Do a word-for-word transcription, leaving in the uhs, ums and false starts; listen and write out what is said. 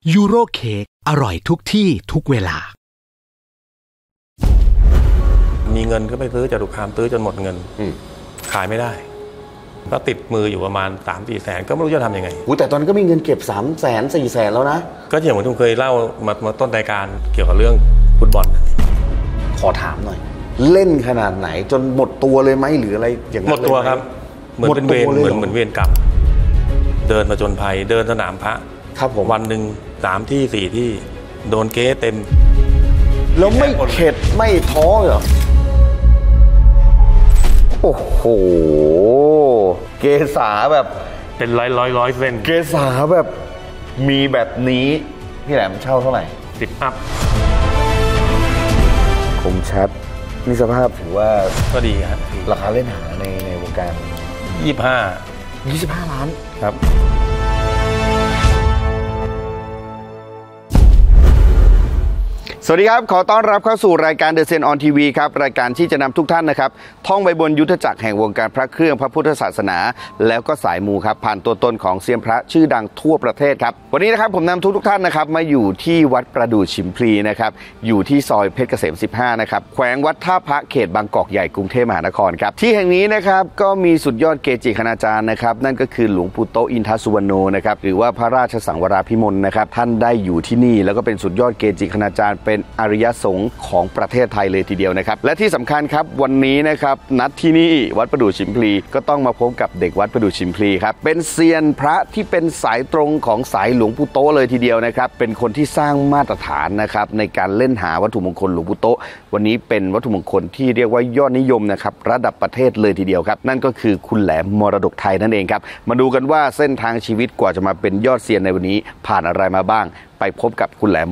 ยูโรเค้กอร่อยทุกที่ทุกเวลามีเงินก็ไปซื้อจตุคามซื้อจนหมดเงินขายไม่ได้ก็ติดมืออยู่ประมาณ สามถึงสี่ แสนก็ไม่รู้จะทำยังไงแต่ตอนนั้นก็มีเงินเก็บ สามแสน สี่แสนแล้วนะก็อย่างที่ผมเคยเล่ามามาต้นรายการเกี่ยวกับเรื่องฟุตบอลขอถามหน่อยเล่นขนาดไหนจนหมดตัวเลยไหมหรืออะไรอย่างนั้นหมดตัวครับเหมือนเป็นเวรเหมือนเหมือนเวรกรรมเดินมาจนภัยเดินสนามพระครับผมวันหนึ่งสามที่สี่ที่โดนเก๊เต็มแล้วไม่เข็ดไม่ท้อเหรอโอ้โหเกษาแบบเป็นร้อยร้อยร้อยเส้นเกษาแบบมีแบบนี้พี่แหลมเช่าเท่าไหร่สิบอัพคมชัดนี่สภาพถือว่าก็ดีครับราคาเล่นหาในในวงการยี่สิบห้ายี่สิบห้าล้านครับสวัสดีครับขอต้อนรับเข้าสู่รายการ The Zen on ที วี ครับรายการที่จะนำทุกท่านนะครับท่องไปบนยุทธจักรแห่งวงการพระเครื่องพระพุทธศาสนาแล้วก็สายมูครับผ่านตัวตนของเซียนพระชื่อดังทั่วประเทศครับวันนี้นะครับผมนำทุกทุกท่านนะครับมาอยู่ที่วัดประดู่ฉิมพลีนะครับอยู่ที่ซอยเพชรเกษมสิบห้านะครับแขวงวัดท่าพระเขตบางกอกใหญ่กรุงเทพมหานครครับที่แห่งนี้นะครับก็มีสุดยอดเกจิคณาจารย์นะครับนั่นก็คือหลวงปู่โตอินทสุวรรณโนนะครับหรือว่าพระราชสังวราภิมลนะครับท่านได้อยู่ที่นี่แล้วก็เป็นสุดยอดเกจิคณาจารย์เป็นอริยสงฆ์ของประเทศไทยเลยทีเดียวนะครับและที่สำคัญครับวันนี้นะครับนัดที่นี่วัดประดู่ฉิมพลีก็ต้องมาพบกับเด็กวัดประดู่ฉิมพลีครับเป็นเซียนพระที่เป็นสายตรงของสายหลวงปู่โตเลยทีเดียวนะครับเป็นคนที่สร้างมาตรฐานนะครับในการเล่นหาวัตถุมงคลหลวงปู่โตวันนี้เป็นวัตถุมงคลที่เรียกว่ายอดนิยมนะครับระดับประเทศเลยทีเดียวครับนั่นก็คือคุณแหลมมรดกไทยนั่นเองครับมาดูกันว่าเส้นทางชีวิตกว่าจะมาเป็นยอดเซียนในวันนี้ผ่านอะไรมาบ้างไปพบกับคุณแหลม